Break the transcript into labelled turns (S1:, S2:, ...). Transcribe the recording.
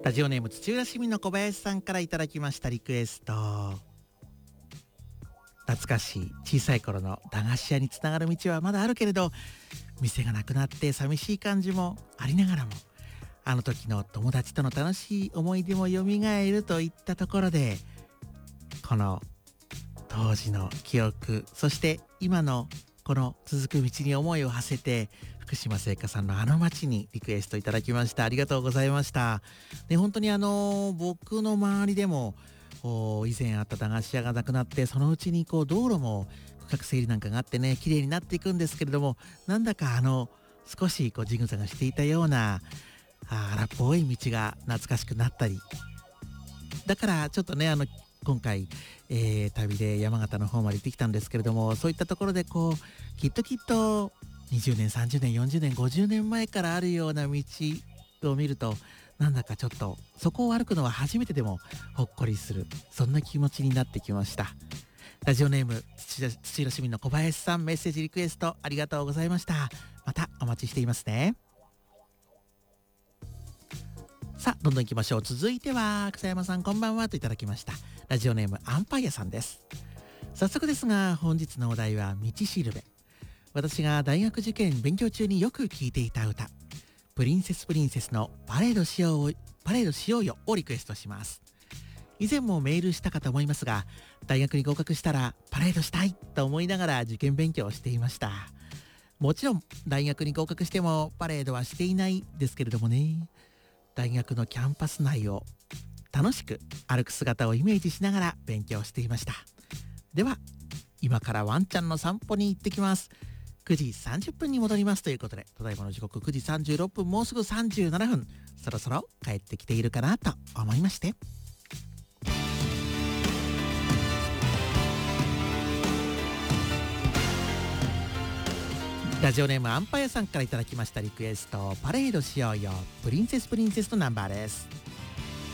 S1: ラジオネーム土浦市民の小林さんからいただきましたリクエスト。懐かしい小さい頃の駄菓子屋につながる道はまだあるけれど、店がなくなって寂しい感じもありながらも、あの時の友達との楽しい思い出も蘇るといったところで、この当時の記憶、そして今のこの続く道に思いを馳せて、福島製菓さんのあの街にリクエストいただきました。ありがとうございました。で、本当に僕の周りでも以前あった駄菓子屋がなくなって、そのうちに道路も区画整理なんかがあってね、綺麗になっていくんですけれども、なんだか少しジグザグしていたような荒っぽい道が懐かしくなったり、だからちょっとね今回、旅で山形の方まで行ってきたんですけれども、そういったところできっと20年30年40年50年前からあるような道を見ると、なんだかちょっとそこを歩くのは初めてでもほっこりする、そんな気持ちになってきました。ラジオネーム土浦市民の小林さん、メッセージリクエストありがとうございました。またお待ちしていますね。さあどんどん行きましょう。続いては草山さんこんばんはといただきました。ラジオネームアンパイアさんです。早速ですが本日のお題は道しるべ。私が大学受験勉強中によく聴いていた歌、プリンセスのパレードしようよをリクエストします。以前もメールしたかと思いますが、大学に合格したらパレードしたいと思いながら受験勉強をしていました。もちろん大学に合格してもパレードはしていないですけれどもね、大学のキャンパス内を楽しく歩く姿をイメージしながら勉強していました。では今からワンちゃんの散歩に行ってきます。9時30分に戻りますということで、ただいまの時刻9時36分、もうすぐ37分、そろそろ帰ってきているかなと思いまして、ラジオネームアンパイアさんからいただきましたリクエスト、パレードしようよ、プリンセスのナンバーです。